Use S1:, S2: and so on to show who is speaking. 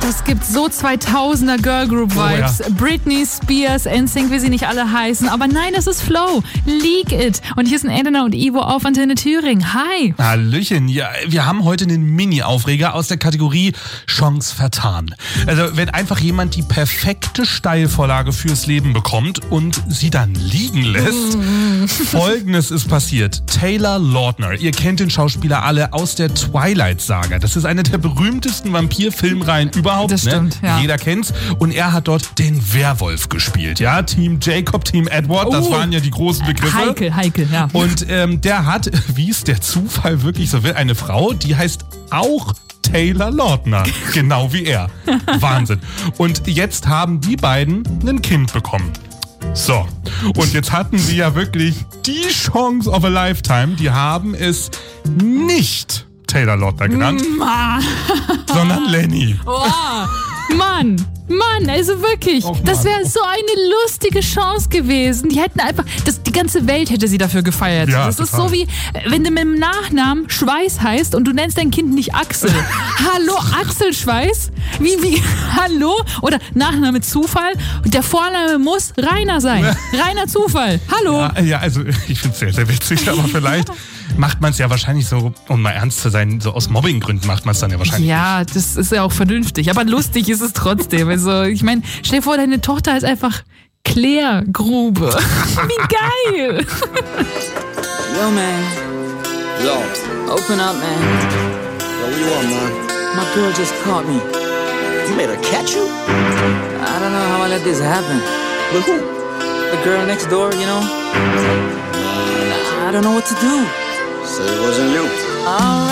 S1: Das gibt so 2000er Girl Group Vibes.
S2: Ja.
S1: Britney Spears, NSYNC, wie sie nicht alle heißen. Aber nein, es ist Flow. Leak It. Und hier sind Edna und Ivo auf Antenne Thüringen. Hi.
S2: Hallöchen. Ja, wir haben heute einen Mini-Aufreger aus der Kategorie Chance vertan. Also wenn einfach jemand die perfekte Steilvorlage fürs Leben bekommt und sie dann liegen lässt. Folgendes ist passiert. Taylor Lautner, ihr kennt den Schauspieler alle aus der Twilight-Saga. Das ist eine der berühmtesten Vampir-Filmreihen überhaupt.
S1: Das stimmt, ja.
S2: Jeder kennt's. Und er hat dort den Werwolf gespielt. Ja, Team Jacob, Team Edward, das waren ja die großen Begriffe.
S1: Heikel, ja.
S2: Und der hat, wie es der Zufall wirklich so will, eine Frau, die heißt auch Taylor Lautner. Genau wie er. Wahnsinn. Und jetzt haben die beiden ein Kind bekommen. So, und jetzt hatten sie ja wirklich die Chance of a Lifetime. Die haben es nicht Taylor Lautner genannt, sondern Lenny.
S1: Oh, Mann, also wirklich,
S2: Och, Mann.
S1: das wäre so eine lustige Chance gewesen. Die hätten einfach, die ganze Welt hätte sie dafür gefeiert.
S2: Ja,
S1: das ist
S2: total.
S1: so wie, wenn du mit dem Nachnamen Schweiß heißt und du nennst dein Kind nicht Axel. Hallo, Axel Schweiß? Wie, hallo? Oder Nachname Zufall? Und der Vorname muss Rainer sein. Rainer Zufall. Hallo.
S2: Ja, also ich finde es sehr, sehr witzig, aber vielleicht macht man es ja wahrscheinlich so, um mal ernst zu sein, so aus Mobbinggründen macht man es dann ja wahrscheinlich.
S1: Ja, das ist ja auch vernünftig. Aber lustig ist es trotzdem. Also, ich meine, stell dir vor, deine Tochter ist einfach Claire Grube. Wie geil!
S3: Yo, man.
S4: Yo,
S3: Open up, man.
S4: what you want, man?
S3: My girl just caught me.
S4: You made her catch you?
S3: I don't know how I let this happen.
S4: With who?
S3: The girl next door, you know? I don't know what to do.
S4: Said it wasn't you.
S3: Alright.